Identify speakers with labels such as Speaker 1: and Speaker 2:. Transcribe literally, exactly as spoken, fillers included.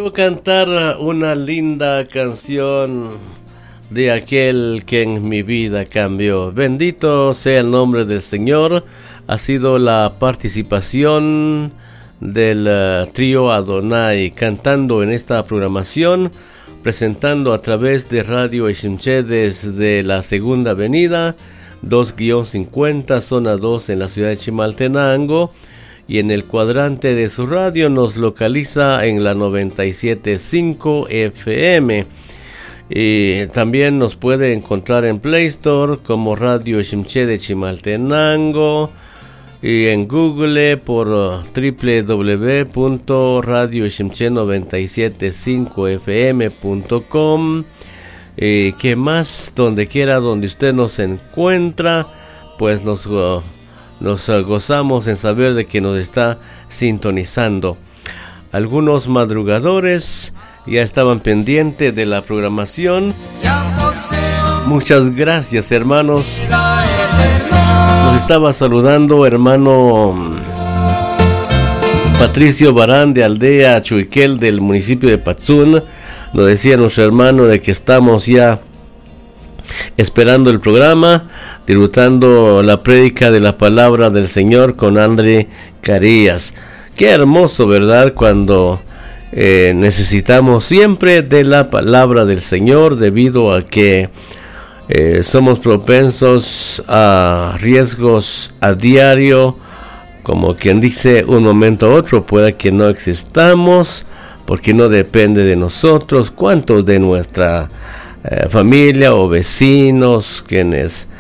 Speaker 1: Quiero cantar una linda canción de aquel que en mi vida cambió. Bendito sea el nombre del Señor. Ha sido la participación del uh, trío Adonai cantando en esta programación, presentando a través de Radio Eshimche desde la Segunda Avenida dos cincuenta, zona dos en la ciudad de Chimaltenango, y en el cuadrante de su radio nos localiza en la noventa y siete punto cinco F M. Y también nos puede encontrar en Play Store como Radio Eshimche de Chimaltenango, y en Google por uh, doble u doble u doble u punto radio eshimche noventa y siete punto cinco F M punto com. Y que más, donde quiera donde usted nos encuentra, pues nos, uh, nos uh, gozamos en saber de que nos está sintonizando. Algunos madrugadores ya estaban pendientes de la programación. Muchas gracias, hermanos. Nos estaba saludando hermano Patricio Barán de Aldea Chuiquel del municipio de Patzún. Nos decía nuestro hermano de que estamos ya esperando el programa, disfrutando la prédica de la palabra del Señor con André Carías. Qué hermoso, ¿verdad? Cuando eh, necesitamos siempre de la palabra del Señor, debido a que eh, somos propensos a riesgos a diario. Como quien dice, un momento a otro puede que no existamos, porque no depende de nosotros. ¿Cuántos de nuestra eh, familia o vecinos quienes